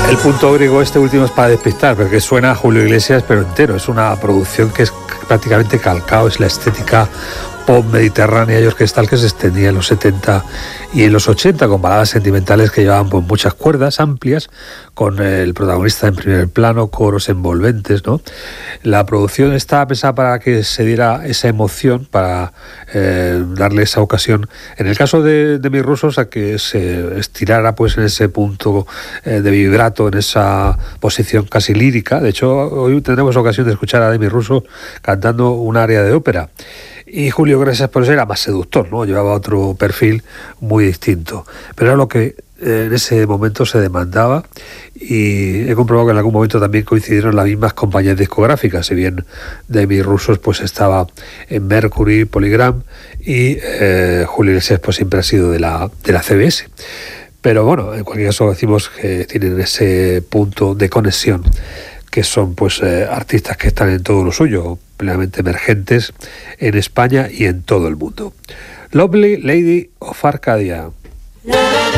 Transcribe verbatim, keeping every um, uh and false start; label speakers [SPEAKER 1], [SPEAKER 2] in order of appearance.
[SPEAKER 1] El punto griego este último es para despistar, porque suena a Julio Iglesias, pero entero. Es una producción que es prácticamente calcao, es la estética pop mediterránea y orquestal que se extendía en los setenta y en los ochenta, con baladas sentimentales que llevaban pues, muchas cuerdas amplias, con el protagonista en primer plano, coros envolventes, ¿no? La producción está pensada para que se diera esa emoción, para eh, darle esa ocasión, en el caso de, de Mis Rusos, a que se estirara pues en ese punto eh, de vibrato, en esa posición casi lírica. De hecho, hoy tendremos ocasión de escuchar a Demi Russo cantando un área de ópera. Y Julio Iglesias por eso era más seductor, ¿no? Llevaba otro perfil muy distinto. Pero era lo que eh, en ese momento se demandaba, y he comprobado que en algún momento también coincidieron las mismas compañías discográficas, si bien Demi Russo pues estaba en Mercury, Polygram, y eh, Julio Iglesias pues siempre ha sido de la, de la C B S. Pero bueno, en cualquier caso decimos que tienen ese punto de conexión, que son pues eh, artistas que están en todo lo suyo, plenamente emergentes en España y en todo el mundo. Lovely Lady of Arcadia.